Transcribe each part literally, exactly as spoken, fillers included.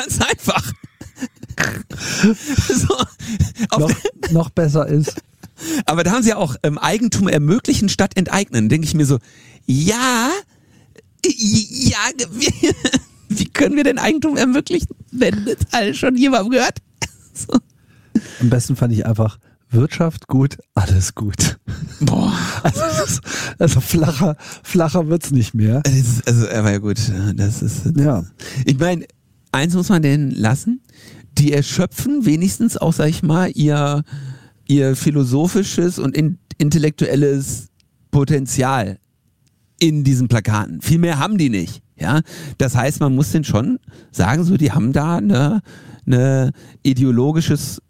Ganz einfach. so, noch, noch besser ist. Aber da haben sie ja auch ähm, Eigentum ermöglichen statt enteignen. Denke ich mir so, ja, ja, wie, wie können wir denn Eigentum ermöglichen, wenn das alles schon jemandem gehört? So. Am besten fand ich einfach Wirtschaft gut, alles gut. Boah. Also, das, also flacher, flacher wird's nicht mehr. Also, also aber ja gut, das ist. Ja. Ich meine, eins muss man denen lassen, die erschöpfen wenigstens auch, sag ich mal, ihr, ihr philosophisches und in, intellektuelles Potenzial in diesen Plakaten. Viel mehr haben die nicht. Ja, das heißt, man muss denen schon sagen, so, die haben da eine, eine ideologisches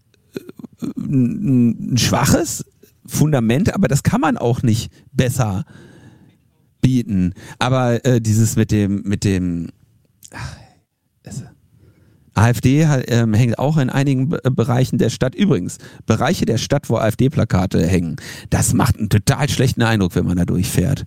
ein schwaches Fundament, aber das kann man auch nicht besser bieten. Aber äh, dieses mit dem mit dem ach, es, AfD äh, hängt auch in einigen Be- Bereichen der Stadt. Übrigens, Bereiche der Stadt, wo AfD-Plakate hängen, das macht einen total schlechten Eindruck, wenn man da durchfährt.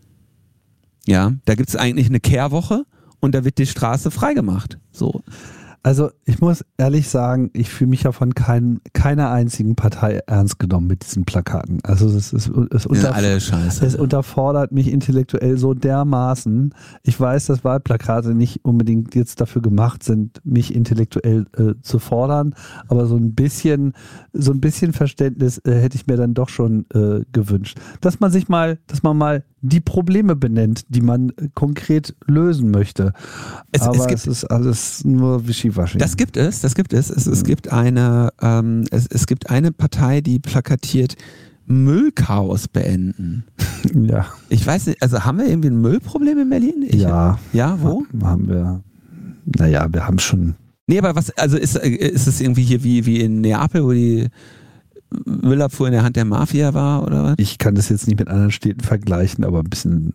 Ja, da gibt es eigentlich eine Kehrwoche und da wird die Straße freigemacht. So. Also ich muss ehrlich sagen, ich fühle mich ja von kein, keiner einzigen Partei ernst genommen mit diesen Plakaten. Also es, ist, es, unter, ja, alle Scheiße. Es unterfordert mich intellektuell so dermaßen. Ich weiß, dass Wahlplakate nicht unbedingt jetzt dafür gemacht sind, mich intellektuell äh, zu fordern, aber so ein bisschen, so ein bisschen Verständnis äh, hätte ich mir dann doch schon äh, gewünscht. Dass man sich mal, dass man mal die Probleme benennt, die man konkret lösen möchte. Es, Aber es, gibt, es ist alles nur Wischiwaschi. Das gibt es, das gibt es. Es, es gibt eine, ähm, es, es gibt eine Partei, die plakatiert Müllchaos beenden. Ja. Ich weiß nicht, also haben wir irgendwie ein Müllproblem in Berlin? Ich, ja. Ja, wo? Haben wir. Naja, wir haben schon. Nee, aber was, also ist, ist es irgendwie hier wie, wie in Neapel, wo die Müllabfuhr in der Hand der Mafia war, oder was? Ich kann das jetzt nicht mit anderen Städten vergleichen, aber ein bisschen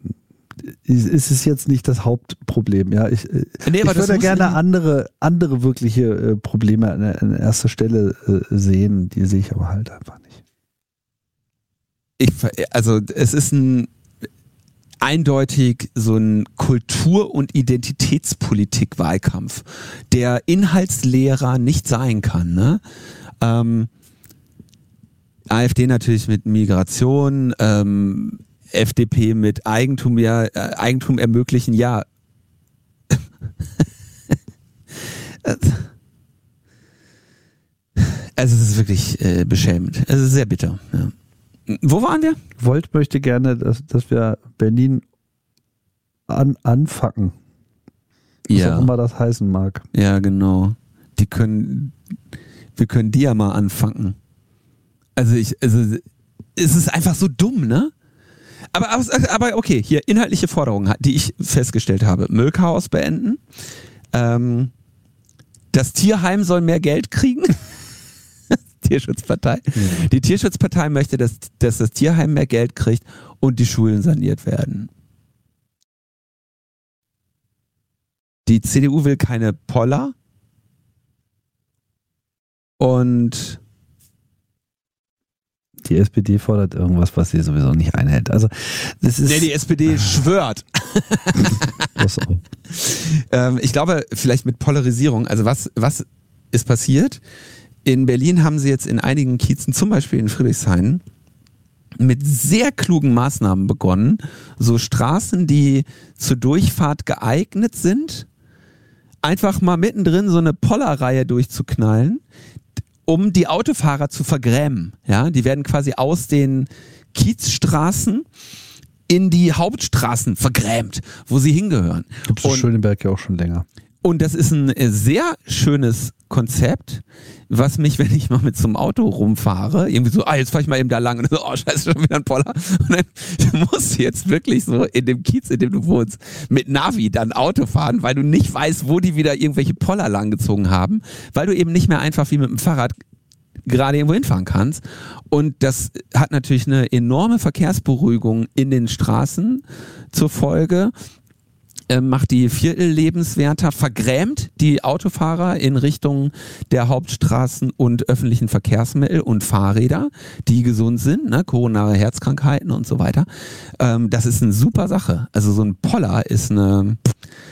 ist es jetzt nicht das Hauptproblem. Ja, ich, nee, ich würde gerne andere, andere wirkliche äh, Probleme an, an erster Stelle äh, sehen, die sehe ich aber halt einfach nicht. Ich, also es ist ein eindeutig so ein Kultur- und Identitätspolitik-Wahlkampf, der inhaltsleerer nicht sein kann, ne? Ähm, AfD natürlich mit Migration, ähm, F D P mit Eigentum, ja, äh, Eigentum ermöglichen, ja. Also es ist wirklich äh, beschämend. Es ist sehr bitter. Ja. Wo waren wir? Volt möchte gerne, dass, dass wir Berlin an, anfacken. Was Ja. auch immer das heißen mag. Ja, genau. Die können, wir können die ja mal anfangen. Also ich, also es ist einfach so dumm, ne? Aber, aber, aber okay, hier inhaltliche Forderungen, die ich festgestellt habe. Müllchaos beenden. Ähm, das Tierheim soll mehr Geld kriegen. Tierschutzpartei. Mhm. Die Tierschutzpartei möchte, dass, dass das Tierheim mehr Geld kriegt und die Schulen saniert werden. Die C D U will keine Poller. Und die S P D fordert irgendwas, was sie sowieso nicht einhält. Also das ist. Nee, die S P D schwört. Das auch. ähm, ich glaube, vielleicht mit Polarisierung. Also was, was ist passiert? In Berlin haben sie jetzt in einigen Kiezen, zum Beispiel in Friedrichshain, mit sehr klugen Maßnahmen begonnen, so Straßen, die zur Durchfahrt geeignet sind, einfach mal mittendrin so eine Pollerreihe durchzuknallen, um die Autofahrer zu vergrämen. Ja, die werden quasi aus den Kiezstraßen in die Hauptstraßen vergrämt, wo sie hingehören. Gibt es in Schöneberg ja auch schon länger. Und das ist ein sehr schönes Konzept, was mich, wenn ich mal mit so einem Auto rumfahre, irgendwie so, ah, jetzt fahre ich mal eben da lang und so, oh, scheiße, schon wieder ein Poller. Und dann musst du jetzt wirklich so in dem Kiez, in dem du wohnst, mit Navi dann Auto fahren, weil du nicht weißt, wo die wieder irgendwelche Poller langgezogen haben, weil du eben nicht mehr einfach wie mit dem Fahrrad gerade irgendwo hinfahren kannst. Und das hat natürlich eine enorme Verkehrsberuhigung in den Straßen zur Folge. Macht die Viertel lebenswerter, vergrämt die Autofahrer in Richtung der Hauptstraßen und öffentlichen Verkehrsmittel und Fahrräder, die gesund sind, ne, koronare Herzkrankheiten und so weiter. Ähm, das ist eine super Sache. Also so ein Poller ist eine,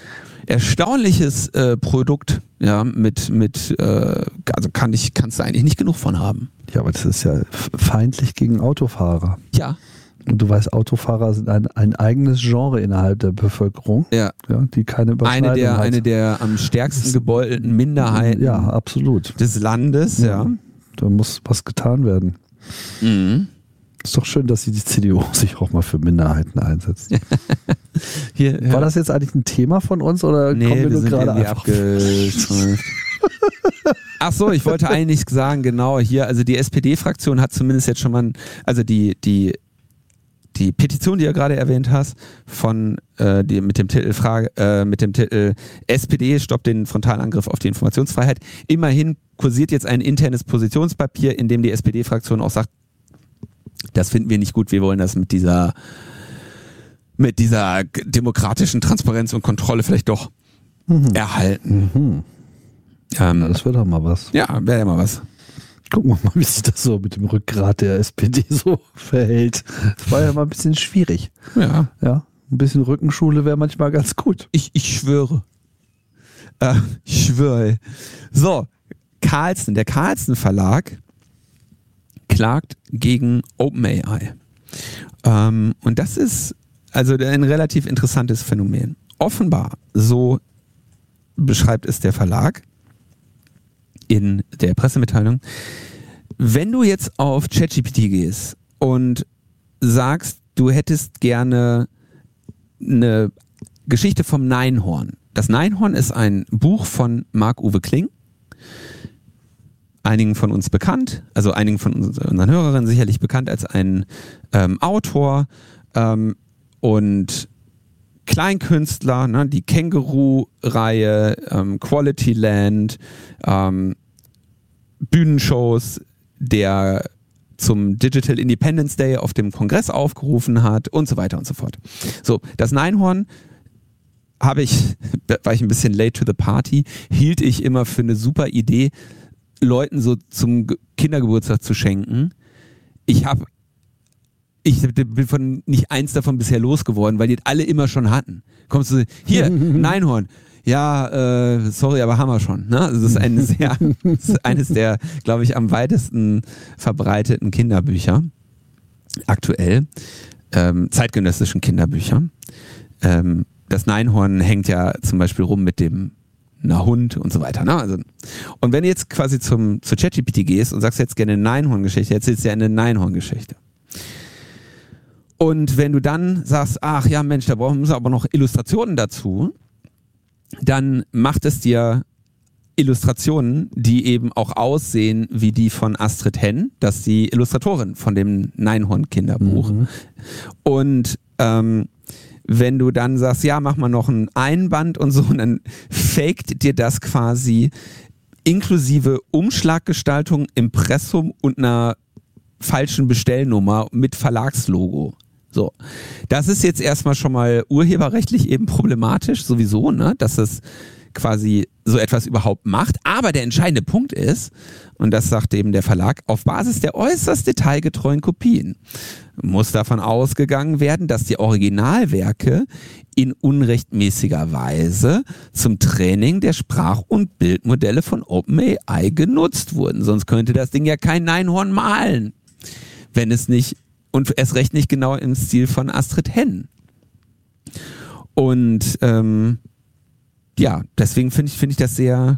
erstaunliches äh, Produkt, ja, mit, mit äh, also kann ich, kannst du eigentlich nicht genug von haben. Ja, aber das ist ja feindlich gegen Autofahrer. Ja. Und du weißt, Autofahrer sind ein, ein eigenes Genre innerhalb der Bevölkerung, Ja. ja, die keine Überschneidung Eine der, hat. eine der am stärksten gebeutelten Minderheiten Ja, absolut. des Landes, ja. Da muss was getan werden. Mhm. Ist doch schön, dass die C D U sich auch mal für Minderheiten einsetzt. Hier, ja. War das jetzt eigentlich ein Thema von uns oder Nee, kommen wir wir nur sind gerade irgendwie einfach abgeschweift. Ach so, ich wollte eigentlich sagen, genau hier, also die S P D-Fraktion hat zumindest jetzt schon mal, ein, also die, die, die Petition, die du gerade erwähnt hast, von äh, die, mit dem Titel Frage, äh, mit dem Titel S P D stoppt den Frontalangriff auf die Informationsfreiheit. Immerhin kursiert jetzt ein internes Positionspapier, in dem die S P D-Fraktion auch sagt, das finden wir nicht gut, wir wollen das mit dieser mit dieser demokratischen Transparenz und Kontrolle vielleicht doch mhm. erhalten. Mhm. Ähm, ja, das wird doch mal was. Ja, wäre ja mal was. Gucken wir mal, wie sich das so mit dem Rückgrat der S P D so verhält. Das war ja mal ein bisschen schwierig. Ja. Ja, ein bisschen Rückenschule wäre manchmal ganz gut. Ich, ich schwöre. Äh, ich schwöre. So, Carlsen, der Carlsen Verlag klagt gegen OpenAI. Ähm, und das ist also ein relativ interessantes Phänomen. Offenbar, so beschreibt es der Verlag in der Pressemitteilung, wenn du jetzt auf ChatGPT gehst und sagst, du hättest gerne eine Geschichte vom Neinhorn. Das Neinhorn ist ein Buch von Marc-Uwe Kling, einigen von uns bekannt, also einigen von uns, unseren Hörerinnen sicherlich bekannt als ein ähm, Autor ähm, und Kleinkünstler, ne, die Känguru-Reihe, ähm, Quality Land, ähm, Bühnenshows, der zum Digital Independence Day auf dem Kongress aufgerufen hat und so weiter und so fort. So, das Neinhorn habe ich, war ich ein bisschen late to the party, hielt ich immer für eine super Idee, Leuten so zum Kindergeburtstag zu schenken. Ich habe ich bin von nicht eins davon bisher losgeworden, weil die alle immer schon hatten. Kommst du, hier, Neinhorn. Ja, äh, sorry, aber haben wir schon. Ne? Also das ist, eine sehr, das ist eines der, glaube ich, am weitesten verbreiteten Kinderbücher. Aktuell. Ähm, zeitgenössischen Kinderbücher. Ähm, das Neinhorn hängt ja zum Beispiel rum mit dem na Hund und so weiter. Ne? Also, und wenn du jetzt quasi zum, zu ChatGPT gehst und sagst jetzt gerne eine Neinhorn-Geschichte, erzählst du ja eine Neinhorn-Geschichte. Und wenn du dann sagst, ach ja Mensch, da brauchen wir aber noch Illustrationen dazu, dann macht es dir Illustrationen, die eben auch aussehen wie die von Astrid Henn, das ist die Illustratorin von dem Neinhorn-Kinderbuch. Mhm. Und ähm, wenn du dann sagst, ja, mach mal noch ein Einband und so, und dann faked dir das quasi inklusive Umschlaggestaltung, Impressum und einer falschen Bestellnummer mit Verlagslogo. So. Das ist jetzt erstmal schon mal urheberrechtlich eben problematisch, sowieso, ne, dass es quasi so etwas überhaupt macht. Aber der entscheidende Punkt ist, und das sagt eben der Verlag, auf Basis der äußerst detailgetreuen Kopien muss davon ausgegangen werden, dass die Originalwerke in unrechtmäßiger Weise zum Training der Sprach- und Bildmodelle von OpenAI genutzt wurden. Sonst könnte das Ding ja kein Neinhorn malen, wenn es nicht, und erst recht nicht genau im Stil von Astrid Henn. Und ähm, ja, deswegen finde ich, finde ich das sehr,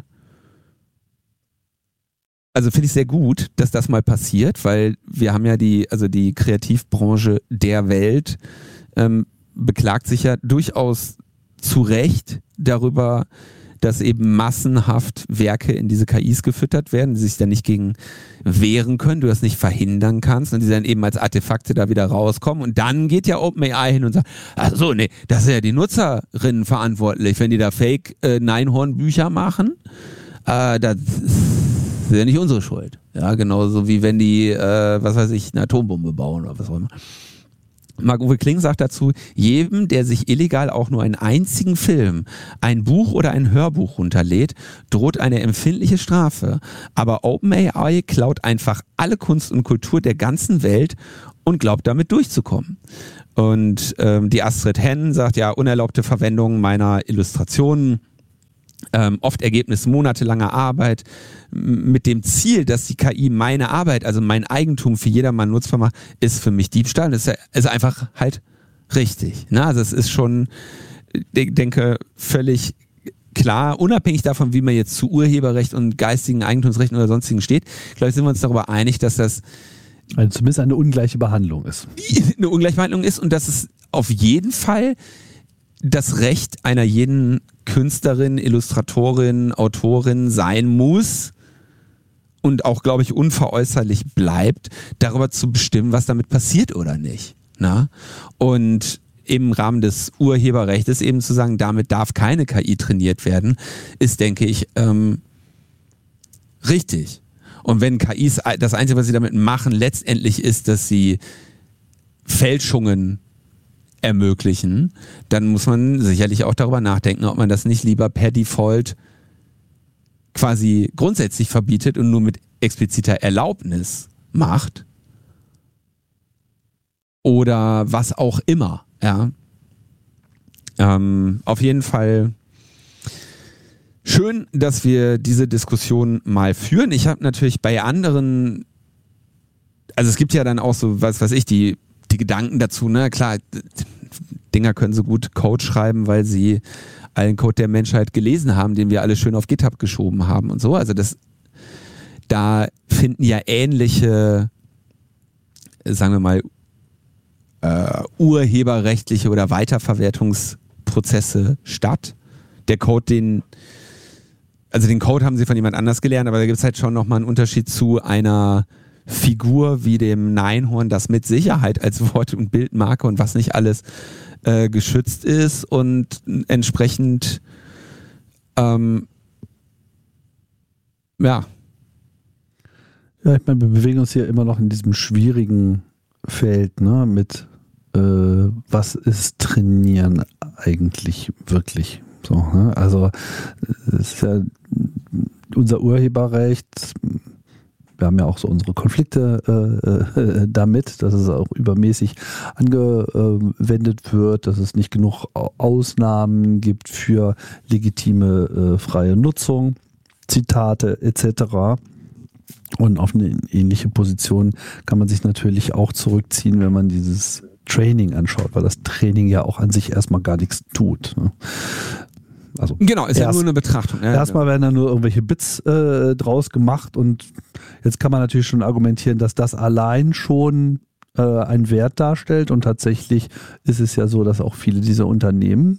also finde ich sehr gut, dass das mal passiert, weil wir haben ja die, also die Kreativbranche der Welt ähm, beklagt sich ja durchaus zu Recht darüber, dass eben massenhaft Werke in diese K Is gefüttert werden, die sich dann nicht gegen wehren können, du das nicht verhindern kannst und die dann eben als Artefakte da wieder rauskommen. Und dann geht ja OpenAI hin und sagt, ach so, nee, das sind ja die Nutzerinnen verantwortlich, wenn die da Fake-Neinhorn-Bücher machen, äh, das ist ja nicht unsere Schuld. Ja, genauso wie wenn die, äh, was weiß ich, eine Atombombe bauen oder was auch immer. Marc-Uwe Kling sagt dazu, jedem, der sich illegal auch nur einen einzigen Film, ein Buch oder ein Hörbuch runterlädt, droht eine empfindliche Strafe. Aber OpenAI klaut einfach alle Kunst und Kultur der ganzen Welt und glaubt damit durchzukommen. Und ähm, die Astrid Henn sagt ja, unerlaubte Verwendung meiner Illustrationen, ähm, oft Ergebnis monatelanger Arbeit, m- mit dem Ziel, dass die K I meine Arbeit, also mein Eigentum für jedermann nutzbar macht, ist für mich Diebstahl. Das ist, ja, ist einfach halt richtig. Ne? Also es ist schon, ich denke, völlig klar, unabhängig davon, wie man jetzt zu Urheberrecht und geistigen Eigentumsrechten oder sonstigen steht, glaube ich, sind wir uns darüber einig, dass das also zumindest eine ungleiche Behandlung ist. Eine ungleiche Behandlung ist und dass es auf jeden Fall das Recht einer jeden Künstlerin, Illustratorin, Autorin sein muss und auch, glaube ich, unveräußerlich bleibt, darüber zu bestimmen, was damit passiert oder nicht. Na? Und im Rahmen des Urheberrechts eben zu sagen, damit darf keine K I trainiert werden, ist, denke ich, ähm, richtig. Und wenn K Is, das Einzige, was sie damit machen, letztendlich ist, dass sie Fälschungen ermöglichen, dann muss man sicherlich auch darüber nachdenken, ob man das nicht lieber per Default quasi grundsätzlich verbietet und nur mit expliziter Erlaubnis macht. Oder was auch immer. Ja. Ähm, auf jeden Fall schön, dass wir diese Diskussion mal führen. Ich habe natürlich bei anderen, also es gibt ja dann auch so, was weiß ich, die, die Gedanken dazu, ne, klar, Dinger können so gut Code schreiben, weil sie allen Code der Menschheit gelesen haben, den wir alle schön auf GitHub geschoben haben und so. Also das, da finden ja ähnliche, sagen wir mal, äh, urheberrechtliche oder Weiterverwertungsprozesse statt. Der Code, den Also den Code haben sie von jemand anders gelernt, aber da gibt es halt schon nochmal einen Unterschied zu einer Figur wie dem Neinhorn, das mit Sicherheit als Wort- und Bildmarke und was nicht alles äh, geschützt ist und entsprechend ähm, ja. Ja, ich meine, wir bewegen uns hier immer noch in diesem schwierigen Feld, ne, mit äh, was ist Trainieren eigentlich wirklich? So, ne? Also es ist ja unser Urheberrecht, wir haben ja auch so unsere Konflikte äh, äh, damit, dass es auch übermäßig angewendet wird, dass es nicht genug Ausnahmen gibt für legitime äh, freie Nutzung, Zitate et cetera. Und auf eine ähnliche Position kann man sich natürlich auch zurückziehen, wenn man dieses Training anschaut, weil das Training ja auch an sich erstmal gar nichts tut. Ne? Also genau, ist erst, ja nur eine Betrachtung. Ja, erstmal werden da nur irgendwelche Bits äh, draus gemacht und jetzt kann man natürlich schon argumentieren, dass das allein schon äh, einen Wert darstellt und tatsächlich ist es ja so, dass auch viele dieser Unternehmen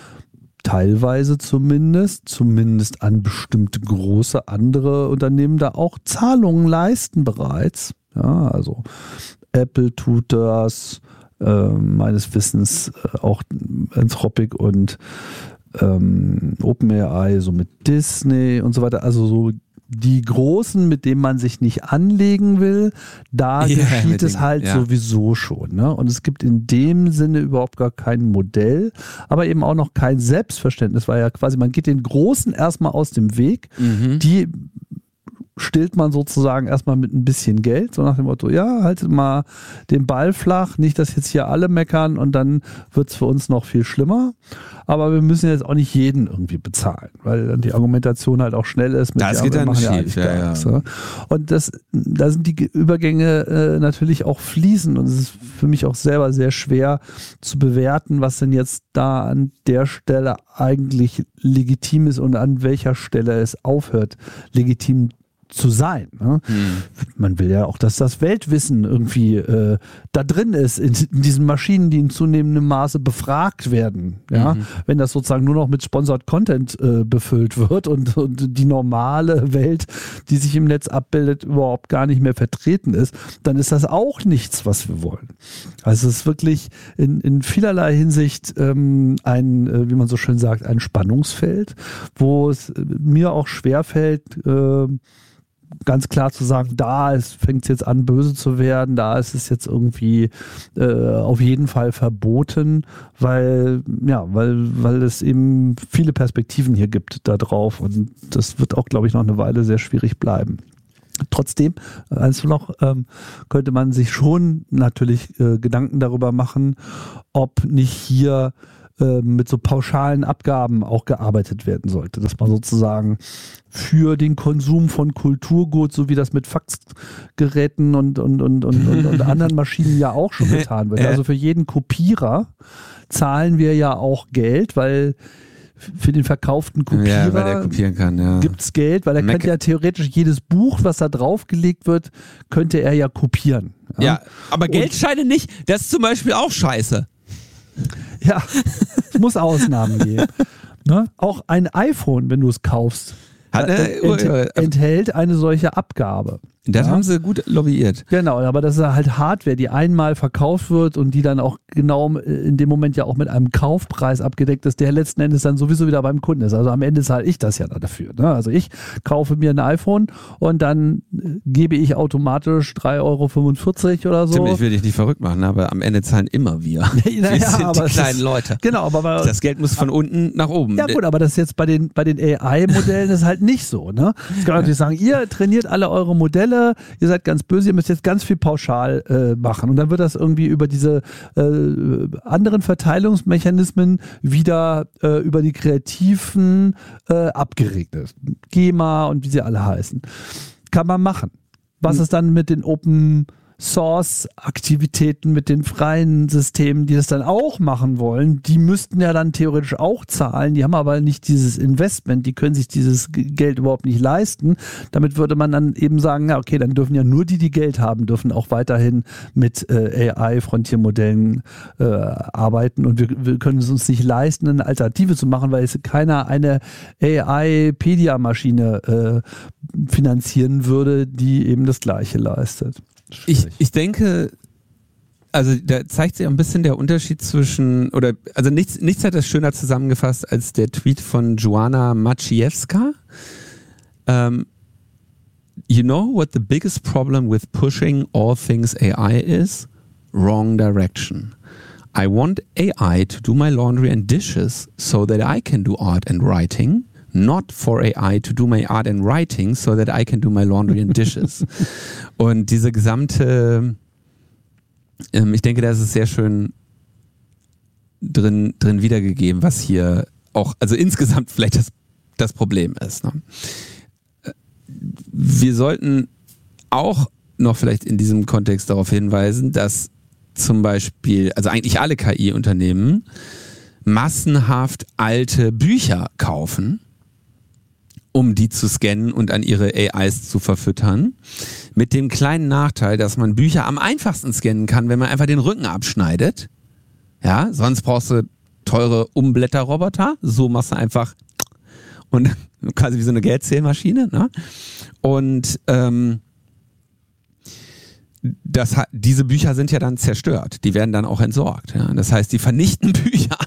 teilweise zumindest, zumindest an bestimmte große andere Unternehmen da auch Zahlungen leisten bereits. Ja, also Apple tut das, äh, meines Wissens äh, auch Anthropic und ähm, OpenAI, so mit Disney und so weiter, also so die Großen, mit denen man sich nicht anlegen will, da ja, geschieht es dem, halt ja. sowieso schon. Ne? Und es gibt in dem Sinne überhaupt gar kein Modell, aber eben auch noch kein Selbstverständnis, weil ja quasi man geht den Großen erstmal aus dem Weg, Mhm. die stillt man sozusagen erstmal mit ein bisschen Geld, so nach dem Motto, ja, haltet mal den Ball flach, nicht, dass jetzt hier alle meckern und dann wird es für uns noch viel schlimmer. Aber wir müssen jetzt auch nicht jeden irgendwie bezahlen, weil dann die Argumentation halt auch schnell ist. Mit, Das ja, geht wir dann machen schief, eigentlich ja, gar ja. nichts, ja. Und das, da sind die Übergänge äh, natürlich auch fließend und es ist für mich auch selber sehr schwer zu bewerten, was denn jetzt da an der Stelle eigentlich legitim ist und an welcher Stelle es aufhört, legitim zu sein. Ne? Hm. Man will ja auch, dass das Weltwissen irgendwie äh, da drin ist, in, in diesen Maschinen, die in zunehmendem Maße befragt werden. Ja? Mhm. Wenn das sozusagen nur noch mit Sponsored Content äh, befüllt wird und, und die normale Welt, die sich im Netz abbildet, überhaupt gar nicht mehr vertreten ist, dann ist das auch nichts, was wir wollen. Also es ist wirklich in, in vielerlei Hinsicht ähm, ein, äh, wie man so schön sagt, ein Spannungsfeld, wo es mir auch schwerfällt, äh, ganz klar zu sagen, da fängt es jetzt an, böse zu werden, da ist es jetzt irgendwie äh, auf jeden Fall verboten, weil, ja, weil, weil es eben viele Perspektiven hier gibt da drauf und das wird auch, glaube ich, noch eine Weile sehr schwierig bleiben. Trotzdem, eins noch, ähm, könnte man sich schon natürlich äh, Gedanken darüber machen, ob nicht hier äh, mit so pauschalen Abgaben auch gearbeitet werden sollte, dass man sozusagen für den Konsum von Kulturgut, so wie das mit Faxgeräten und, und, und, und, und, und anderen Maschinen ja auch schon getan wird. Also für jeden Kopierer zahlen wir ja auch Geld, weil für den verkauften Kopierer ja, weil der kopieren kann, ja. gibt es Geld, weil er Mac- könnte ja theoretisch jedes Buch, was da draufgelegt wird, könnte er ja kopieren. Ja, ja aber Geldscheine nicht, das ist zum Beispiel auch scheiße. Ja, es muss Ausnahmen geben. Ne? Auch ein iPhone, wenn du es kaufst, Hat eine, ent, enthält eine solche Abgabe. Das ja? haben sie gut lobbyiert. Genau, aber das ist halt Hardware, die einmal verkauft wird und die dann auch genau in dem Moment ja auch mit einem Kaufpreis abgedeckt ist, der letzten Endes dann sowieso wieder beim Kunden ist. Also am Ende zahle ich das ja dafür. Ne? Also ich kaufe mir ein iPhone und dann gebe ich automatisch drei Euro fünfundvierzig oder so. Tim, ich will dich nicht verrückt machen, aber am Ende zahlen immer wir. wir naja, sind aber die kleinen ist, Leute. Genau, aber das Geld muss von unten nach oben. Ja gut, aber das ist jetzt bei den, bei den A I-Modellen ist halt nicht so. Ne? Jetzt kann man natürlich sagen, ihr trainiert alle eure Modelle, ihr seid ganz böse, ihr müsst jetzt ganz viel pauschal äh, machen. Und dann wird das irgendwie über diese äh, anderen Verteilungsmechanismen wieder äh, über die Kreativen äh, abgeregnet. GEMA und wie sie alle heißen. Kann man machen. Was ist dann mit den Open Source-Aktivitäten, mit den freien Systemen, die das dann auch machen wollen, die müssten ja dann theoretisch auch zahlen, die haben aber nicht dieses Investment, die können sich dieses Geld überhaupt nicht leisten. Damit würde man dann eben sagen, ja okay, dann dürfen ja nur die, die Geld haben, dürfen auch weiterhin mit äh, A I-Frontiermodellen äh, arbeiten und wir, wir können es uns nicht leisten, eine Alternative zu machen, weil es keiner eine A I-Pedia-Maschine äh, finanzieren würde, die eben das Gleiche leistet. Ich, ich denke, also da zeigt sich ein bisschen der Unterschied zwischen, oder also nichts, nichts hat das schöner zusammengefasst als der Tweet von Joanna Maciejewska. Um, you know what the biggest problem with pushing all things A I is? Wrong direction. I want A I to do my laundry and dishes so that I can do art and writing. Not for A I to do my art and writing so that I can do my laundry and dishes. Und diese gesamte, ähm, ich denke, da ist es sehr schön drin, drin wiedergegeben, was hier auch, also insgesamt vielleicht das, das Problem ist. Ne? Wir sollten auch noch vielleicht in diesem Kontext darauf hinweisen, dass zum Beispiel, also eigentlich alle K I-Unternehmen massenhaft alte Bücher kaufen, um die zu scannen und an ihre A Is zu verfüttern. Mit dem kleinen Nachteil, dass man Bücher am einfachsten scannen kann, wenn man einfach den Rücken abschneidet. Ja, sonst brauchst du teure Umblätterroboter. So machst du einfach und quasi wie so eine Geldzählmaschine. Ne? Und ähm, das, diese Bücher sind ja dann zerstört. Die werden dann auch entsorgt. Ja? Das heißt, die vernichten Bücher.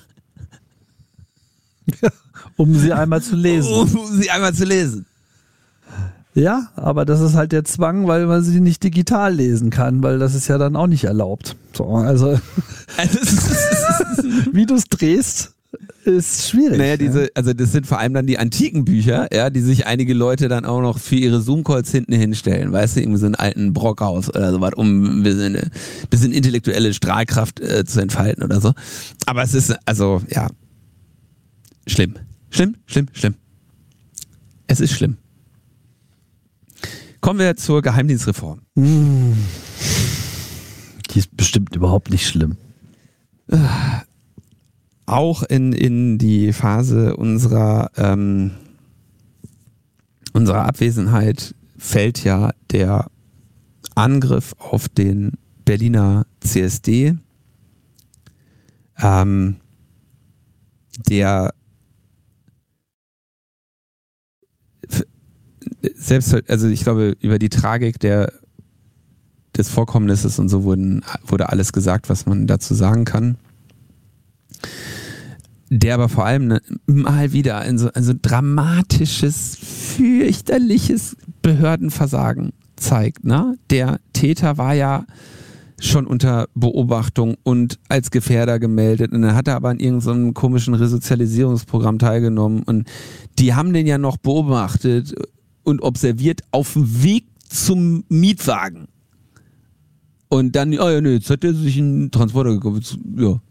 Um sie einmal zu lesen. Um sie einmal zu lesen. Ja, aber das ist halt der Zwang, weil man sie nicht digital lesen kann, weil das ist ja dann auch nicht erlaubt. So, also, wie du es drehst, ist schwierig. Naja, diese, ja. also das sind vor allem dann die antiken Bücher, ja, die sich einige Leute dann auch noch für ihre Zoom-Calls hinten hinstellen, weißt du, irgendwie so einen alten Brockhaus oder sowas, um ein bisschen, ein bisschen intellektuelle Strahlkraft äh, zu entfalten oder so. Aber es ist, also, ja, schlimm. Schlimm, schlimm, schlimm. Es ist schlimm. Kommen wir zur Geheimdienstreform. Mm. Die ist bestimmt überhaupt nicht schlimm. Auch in, in die Phase unserer, ähm, unserer Abwesenheit fällt ja der Angriff auf den Berliner C S D, ähm, der selbst, also ich glaube, über die Tragik der, des Vorkommnisses und so wurden, wurde alles gesagt, was man dazu sagen kann. Der aber vor allem mal wieder ein so, ein so dramatisches fürchterliches Behördenversagen zeigt. Ne? Der Täter war ja schon unter Beobachtung und als Gefährder gemeldet und dann hat er aber an irgendeinem komischen Resozialisierungsprogramm teilgenommen und die haben den ja noch beobachtet und observiert auf dem Weg zum Mietwagen. Und dann, oh ja, nee, jetzt hat er sich einen Transporter gekauft. Ja.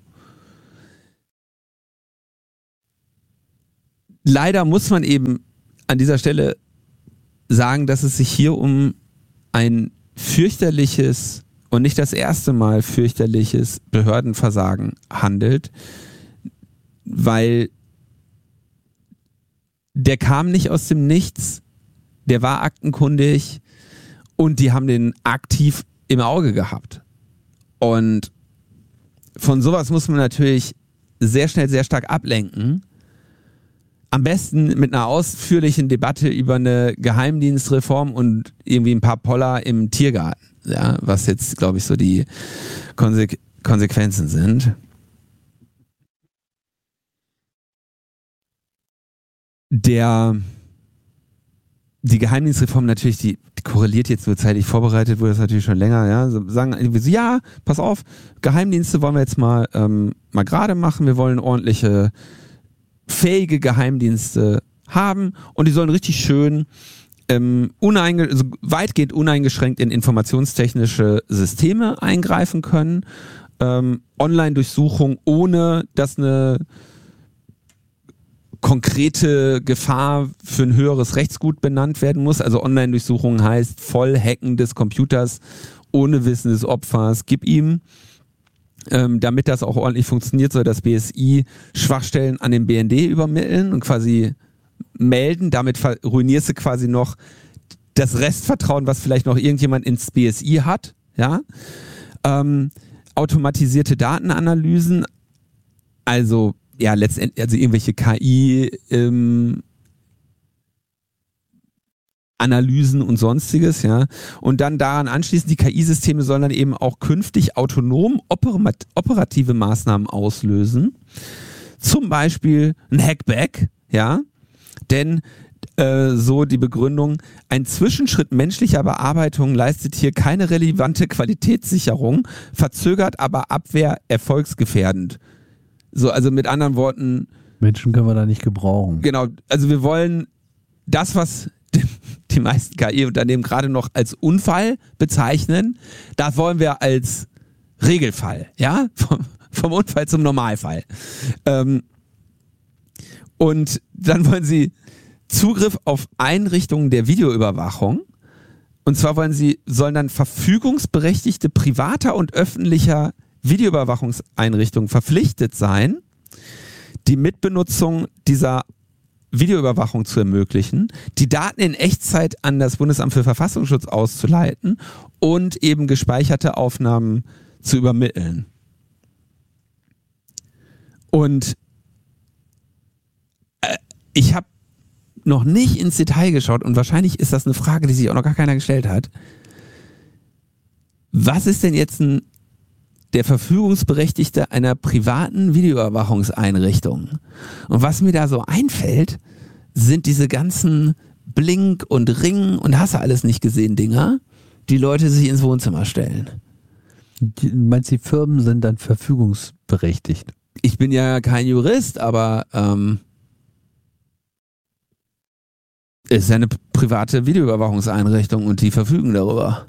Leider muss man eben an dieser Stelle sagen, dass es sich hier um ein fürchterliches und nicht das erste Mal fürchterliches Behördenversagen handelt, weil der kam nicht aus dem Nichts, der war aktenkundig und die haben den aktiv im Auge gehabt. Und von sowas muss man natürlich sehr schnell, sehr stark ablenken. Am besten mit einer ausführlichen Debatte über eine Geheimdienstreform und irgendwie ein paar Poller im Tiergarten. Ja, was jetzt, glaube ich, so die Konse- Konsequenzen sind. Der, die Geheimdienstreform natürlich, die, die korreliert jetzt nur zeitlich vorbereitet, wurde das natürlich schon länger, ja, so, sagen irgendwie so, ja, pass auf, Geheimdienste wollen wir jetzt mal, ähm, mal gerade machen, wir wollen ordentliche, fähige Geheimdienste haben und die sollen richtig schön Ähm, uneinge- also weitgehend uneingeschränkt in informationstechnische Systeme eingreifen können. Ähm, Online-Durchsuchung, ohne dass eine konkrete Gefahr für ein höheres Rechtsgut benannt werden muss. Also Online-Durchsuchung heißt Vollhacken des Computers ohne Wissen des Opfers. Gib ihm. Ähm, damit das auch ordentlich funktioniert, soll das B S I Schwachstellen an den B N D übermitteln und quasi melden, damit ruinierst du quasi noch das Restvertrauen, was vielleicht noch irgendjemand ins B S I hat, ja. Ähm, automatisierte Datenanalysen, also ja letztendlich, also irgendwelche K I ähm, Analysen und sonstiges, ja. Und dann daran anschließend, die K I-Systeme sollen dann eben auch künftig autonom operat- operative Maßnahmen auslösen. Zum Beispiel ein Hackback, ja. Denn äh, so die Begründung, ein Zwischenschritt menschlicher Bearbeitung leistet hier keine relevante Qualitätssicherung, verzögert aber Abwehr erfolgsgefährdend. So, also mit anderen Worten. Menschen können wir da nicht gebrauchen. Genau, also wir wollen das, was die, die meisten K I-Unternehmen gerade noch als Unfall bezeichnen, das wollen wir als Regelfall, ja, vom, vom Unfall zum Normalfall. Ähm, Und dann wollen sie Zugriff auf Einrichtungen der Videoüberwachung. Und zwar wollen sie, sollen dann verfügungsberechtigte privater und öffentlicher Videoüberwachungseinrichtungen verpflichtet sein, die Mitbenutzung dieser Videoüberwachung zu ermöglichen, die Daten in Echtzeit an das Bundesamt für Verfassungsschutz auszuleiten und eben gespeicherte Aufnahmen zu übermitteln. Und ich habe noch nicht ins Detail geschaut und wahrscheinlich ist das eine Frage, die sich auch noch gar keiner gestellt hat. Was ist denn jetzt ein, der Verfügungsberechtigte einer privaten Videoüberwachungseinrichtung? Und was mir da so einfällt, sind diese ganzen Blink- und Ring- und hast du alles nicht gesehen Dinger, die Leute sich ins Wohnzimmer stellen. Die, meinst du, die Firmen sind dann verfügungsberechtigt? Ich bin ja kein Jurist, aber ähm, es ist ja eine private Videoüberwachungseinrichtung und die verfügen darüber.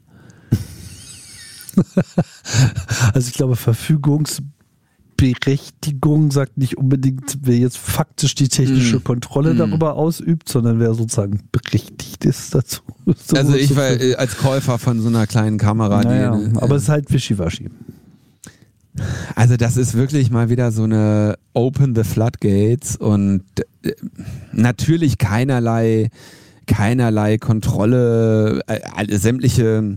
Also ich glaube, Verfügungsberechtigung sagt nicht unbedingt, wer jetzt faktisch die technische mm. Kontrolle mm. darüber ausübt, sondern wer sozusagen berechtigt ist dazu. So also ich war äh, als Käufer von so einer kleinen Kamera. Naja, die, äh, aber es ist halt wischiwaschi. Also das ist wirklich mal wieder so eine Open the Floodgates und äh, natürlich keinerlei keinerlei Kontrolle, äh, sämtliche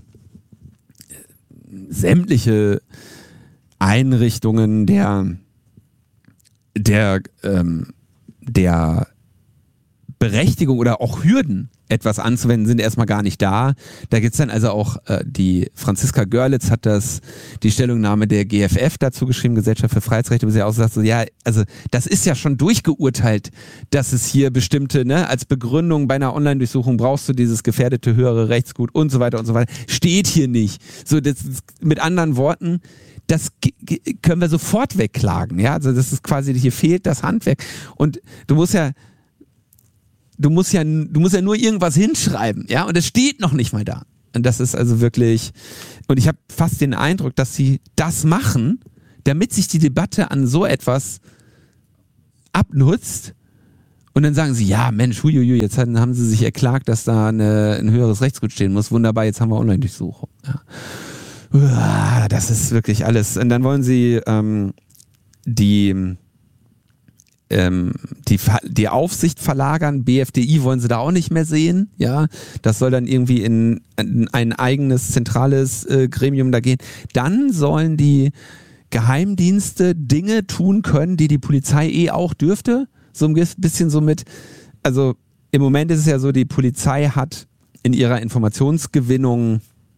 sämtliche Einrichtungen der der ähm, der Berechtigung oder auch Hürden, etwas anzuwenden, sind erstmal gar nicht da. Da gibt es dann also auch, äh, die Franziska Görlitz hat das, die Stellungnahme der G F F dazu geschrieben, Gesellschaft für Freiheitsrechte, wo sie auch sagt, so, ja, also das ist ja schon durchgeurteilt, dass es hier bestimmte, ne, als Begründung bei einer Online-Durchsuchung brauchst du dieses gefährdete höhere Rechtsgut und so weiter und so weiter. Steht hier nicht. So, das ist, mit anderen Worten, das können wir sofort wegklagen, ja, also das ist quasi, hier fehlt das Handwerk und du musst ja du musst ja du musst ja nur irgendwas hinschreiben, ja, und es steht noch nicht mal da und das ist also wirklich, und ich habe fast den Eindruck, dass sie das machen, damit sich die Debatte an so etwas abnutzt und dann sagen sie, ja Mensch, huiuiui, jetzt haben sie sich erklagt, dass da eine, ein höheres Rechtsgut stehen muss, wunderbar, jetzt haben wir Online-Durchsuchung, ja. Das ist wirklich alles. Und dann wollen sie ähm, die, ähm, die, die Aufsicht verlagern. B F D I wollen sie da auch nicht mehr sehen. Ja, das soll dann irgendwie in, in ein eigenes zentrales äh, Gremium da gehen. Dann sollen die Geheimdienste Dinge tun können, die die Polizei eh auch dürfte. So ein bisschen so mit, also im Moment ist es ja so, die Polizei hat in ihrer Informationsgewinnung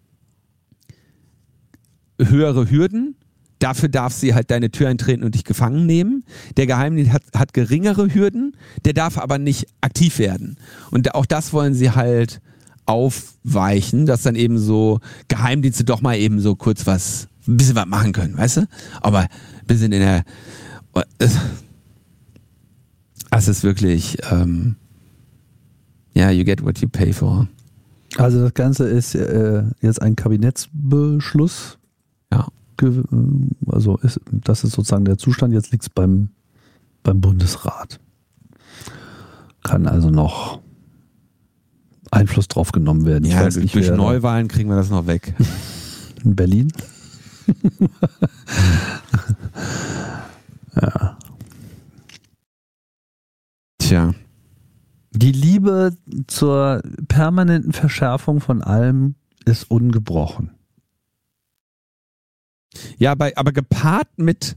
höhere Hürden, dafür darf sie halt deine Tür eintreten und dich gefangen nehmen. Der Geheimdienst hat, hat geringere Hürden, der darf aber nicht aktiv werden. Und auch das wollen sie halt aufweichen, dass dann eben so Geheimdienste doch mal eben so kurz was, ein bisschen was machen können, weißt du? Aber ein bisschen in der, es ist wirklich, ähm, ja, you get what you pay for. Also das Ganze ist äh, jetzt ein Kabinettsbeschluss. Ja. Also ist, das ist sozusagen der Zustand. Jetzt liegt es beim, beim Bundesrat. Kann also noch Einfluss drauf genommen werden. Ich ja, weiß nicht, durch wer Neuwahlen kriegen wir das noch weg. In Berlin? Ja. Tja. Die Liebe zur permanenten Verschärfung von allem ist ungebrochen. Ja, bei, aber gepaart mit,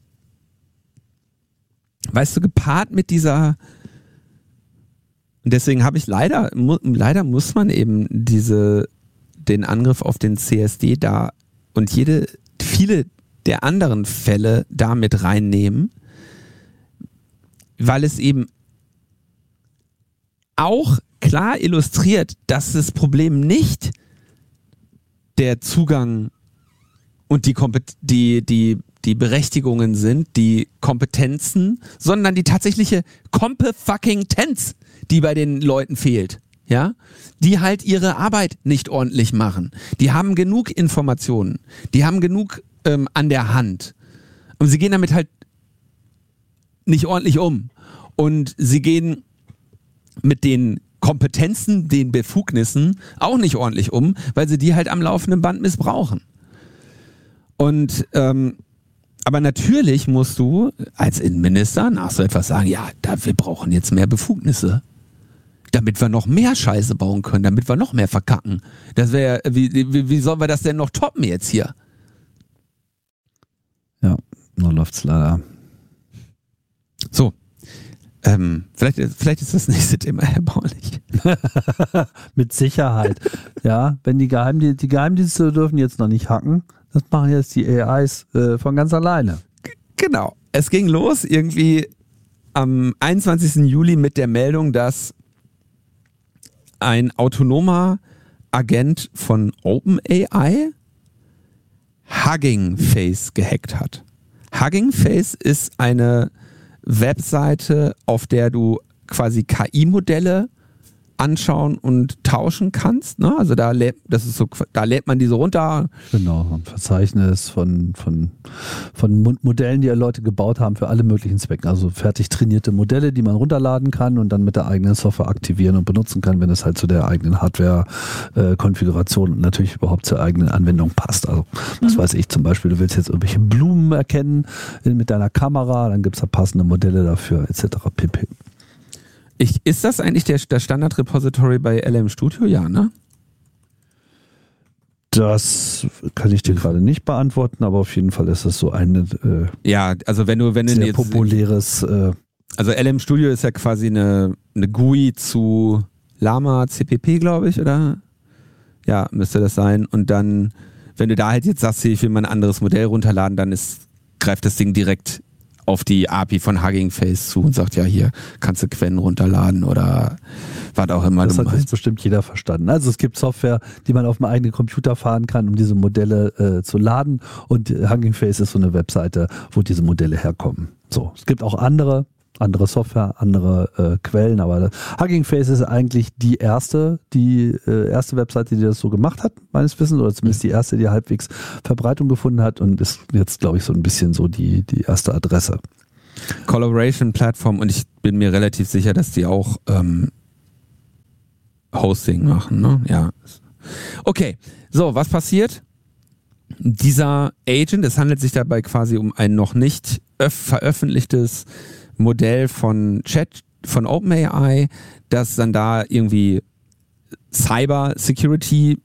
weißt du, gepaart mit dieser, deswegen habe ich leider, mu, leider muss man eben diese, den Angriff auf den C S D da und jede, viele der anderen Fälle da mit reinnehmen, weil es eben auch klar illustriert, dass das Problem nicht der Zugang und die, Kompet- die, die, die Berechtigungen sind, die Kompetenzen, sondern die tatsächliche Kompe-fucking-Tenz, die bei den Leuten fehlt. Ja, die halt ihre Arbeit nicht ordentlich machen. Die haben genug Informationen, die haben genug ähm, an der Hand und sie gehen damit halt nicht ordentlich um. Und sie gehen mit den Kompetenzen, den Befugnissen auch nicht ordentlich um, weil sie die halt am laufenden Band missbrauchen. Und ähm, aber natürlich musst du als Innenminister nach so etwas sagen, ja, da, wir brauchen jetzt mehr Befugnisse, damit wir noch mehr Scheiße bauen können, damit wir noch mehr verkacken. Das wäre, wie, wie, wie sollen wir das denn noch toppen jetzt hier? Ja, nur läuft's leider. So. Ähm, vielleicht, vielleicht ist das nächste Thema erbaulich. Mit Sicherheit. Ja, wenn die Geheimdienste, die Geheimdienste dürfen jetzt noch nicht hacken, das machen jetzt die A Is äh, von ganz alleine. G- genau. Es ging los irgendwie am einundzwanzigsten Juli mit der Meldung, dass ein autonomer Agent von OpenAI Hugging Face gehackt hat. Hugging Face ist eine Webseite, auf der du quasi K I-Modelle anschauen und tauschen kannst. Ne? Also da lädt, das ist so, da lädt man diese runter. Genau, ein Verzeichnis von, von, von Modellen, die ja Leute gebaut haben für alle möglichen Zwecke. Also fertig trainierte Modelle, die man runterladen kann und dann mit der eigenen Software aktivieren und benutzen kann, wenn es halt zu der eigenen Hardware-Konfiguration äh, und natürlich überhaupt zur eigenen Anwendung passt. Also was mhm. weiß ich zum Beispiel, du willst jetzt irgendwelche Blumen erkennen mit deiner Kamera, dann gibt es da passende Modelle dafür, et cetera pp. Ich, ist das eigentlich der, der Standard-Repository bei L M Studio? Ja, ne? Das kann ich dir gerade nicht beantworten, aber auf jeden Fall ist das so ein äh, ja, also wenn du, wenn du sehr jetzt populäres. Äh, also L M Studio ist ja quasi eine, eine G U I zu Llama C P P, glaube ich, oder? Ja, müsste das sein. Und dann, wenn du da halt jetzt sagst, ich will mal ein anderes Modell runterladen, dann ist, greift das Ding direkt auf die A P I von Hugging Face zu und sagt, ja, hier kannst du Qwen runterladen oder was auch immer. Das du hat meinst. jetzt bestimmt jeder verstanden. Also es gibt Software, die man auf dem eigenen Computer fahren kann, um diese Modelle äh, zu laden, und Hugging Face ist so eine Webseite, wo diese Modelle herkommen. So, es gibt auch andere, andere Software, andere äh, Quellen, aber Hugging Face ist eigentlich die erste, die äh, erste Webseite, die das so gemacht hat, meines Wissens, oder zumindest die erste, die halbwegs Verbreitung gefunden hat, und ist jetzt, glaube ich, so ein bisschen so die, die erste Adresse. Collaboration-Plattform, und ich bin mir relativ sicher, dass die auch ähm, Hosting machen, ne? Ja. Okay, so, was passiert? Dieser Agent, es handelt sich dabei quasi um ein noch nicht öff- veröffentlichtes Modell von Chat, von OpenAI, das dann da irgendwie Cyber Security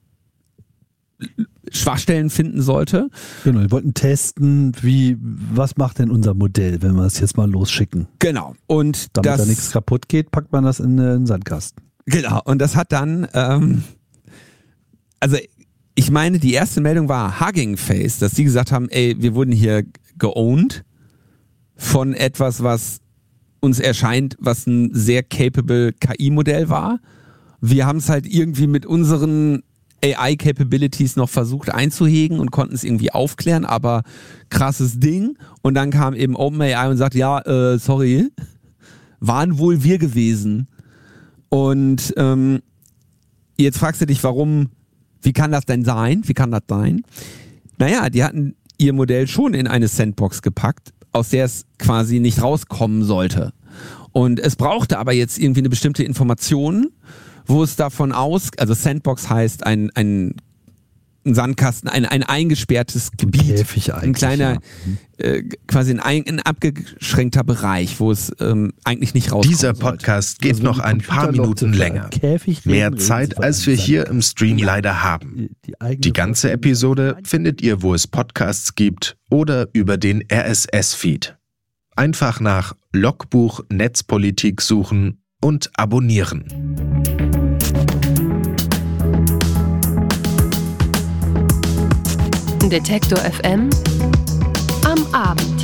Schwachstellen finden sollte. Genau, wir wollten testen, wie, was macht denn unser Modell, wenn wir es jetzt mal losschicken. Genau. Und damit das, da nichts kaputt geht, packt man das in den Sandkasten. Genau. Und das hat dann, ähm, also ich meine, die erste Meldung war Hugging Face, dass die gesagt haben, ey, wir wurden hier geowned von etwas, was uns erscheint, was ein sehr capable K I-Modell war. Wir haben es halt irgendwie mit unseren A I-Capabilities noch versucht einzuhegen und konnten es irgendwie aufklären, aber krasses Ding. Und dann kam eben OpenAI und sagte, ja, äh, sorry, waren wohl wir gewesen. Und ähm, jetzt fragst du dich, warum, wie kann das denn sein? Wie kann das sein? Naja, die hatten ihr Modell schon in eine Sandbox gepackt, aus der es quasi nicht rauskommen sollte. Und es brauchte aber jetzt irgendwie eine bestimmte Information, wo es davon aus, also Sandbox heißt ein, ein, ein Sandkasten, ein, ein eingesperrtes Gebiet, Käfig ein kleiner, ja. äh, quasi ein, ein abgeschränkter Bereich, wo es ähm, eigentlich nicht rauskommt. Dieser Podcast geht also noch ein paar Minuten länger. Käfig Mehr reden, Zeit, reden als wir hier im Stream ja. leider haben. Die, die, die ganze Episode findet ihr, wo es Podcasts gibt oder über den R S S-Feed. Einfach nach Logbuch Netzpolitik suchen und abonnieren. Detektor F M am Abend.